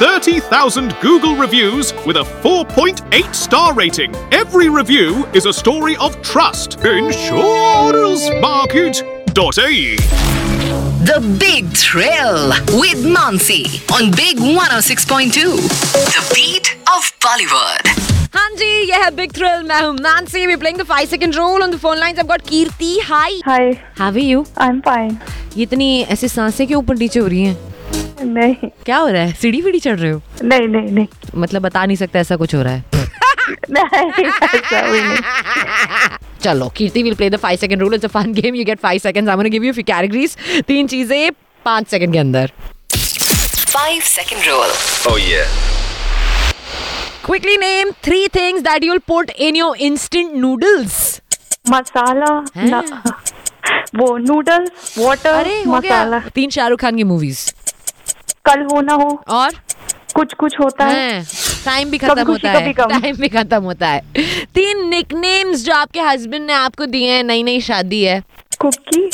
30,000 Google reviews with a 4.8 star rating. Every review is a story of trust. Insurancemarket.ae. The Big Thrill with Mansi on Big 106.2. The beat of Bollywood. हाँ जी, ये है big thrill. मैं हूँ Nancy. We're playing the 5-second rule on the phone lines. I've got Kirti. Hi. Hi, How are you? I'm fine. ये इतनी ऐसी सांसें क्यों ऊपर नीचे हो रही हैं? नहीं क्या हो रहा है? सीढ़ी चढ़ रहे हो? नहीं मतलब बता नहीं सकता ऐसा कुछ हो रहा है. नहीं ऐसा भी नहीं. चलो कीर्ति, we'll play the 5-second rule. It's a fun game. You get 5 seconds. I'm going to give you a few categories. 3 चीजें 5 सेकंड के अंदर. 5-second rule. Oh yeah. Quickly name 3 things that you'll put in your instant noodles. मसाला वो noodles, water, अरे हो मसाला. गया. 3 शाहरुख खान की movies. कल हो ना हो, और कुछ होता है. टाइम भी कभी खत्म खुशी, होता है. कभी कम. टाइम भी खत्म होता है. 3 निकनेम्स जो आपके हस्बैंड ने आपको दिए हैं. नई शादी है. कुकी.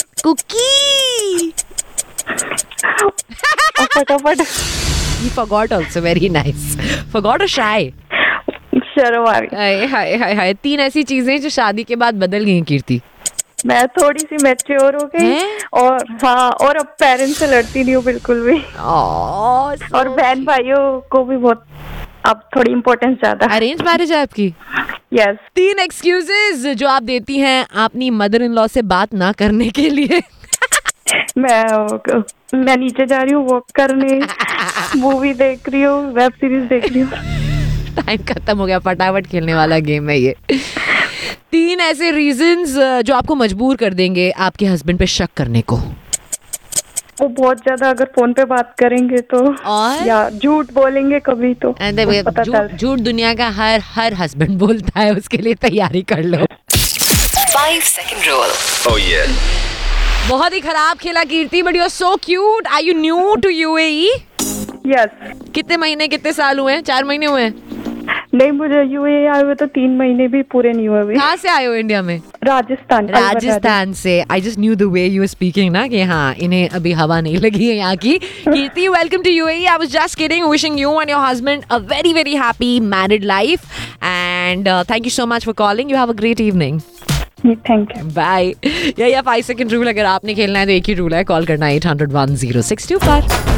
फटाफट. You forgot also. Very nice. Forgot or shy? शर्म आ रही. हाय. 3 ऐसी चीजें जो शादी के बाद बदल गई कीर्ति. मैं थोड़ी सी मैच्योर हो गई और और अब पेरेंट्स से लड़ती नहीं हूँ बिल्कुल भी. और बहन भाइयों को भी बहुत अब थोड़ी इम्पोर्टेंस ज्यादा. अरेंज मैरिज है आपकी? यस. 3 एक्सक्यूजेस जो आप देती हैं अपनी मदर इन लॉ से बात ना करने के लिए. मैं नीचे जा रही हूँ वॉक करने, मूवी देख रही हूँ, वेब सीरीज देख रही हूँ. टाइम खत्म हो गया. फटाफट खेलने वाला गेम है ये. 3 ऐसे रीजंस जो आपको मजबूर कर देंगे आपके हस्बैंड पे शक करने को. वो बहुत ज्यादा अगर फोन पे बात करेंगे तो, और या झूठ बोलेंगे कभी तो पता चल. झूठ दुनिया का हर हस्बैंड बोलता है. उसके लिए तैयारी कर लो. 5-second rule. Oh yeah. बहुत ही खराब खेला कीर्ति, but you are so cute. Are you new to UAE? Yes. कितने महीने कितने साल हुए हैं? 4 महीने हुए हैं? नहीं, मुझे यूएई आए हुए तो 3 महीने भी पूरे नहीं हुए अभी. कहाँ से आए हो इंडिया में? राजस्थान से. I just new the way you are speaking ना कि हाँ इन्हें अभी हवा नहीं लगी है यहाँ की. कीर्ति, welcome to UAE. I was just kidding. Wishing you and your husband a very very happy married life and thank you so much for calling. You have a great evening. Thank you. Bye. या 5 second rule. अगर आपने खेलना है तो एक ही rule है, call करना 800-1062 पर.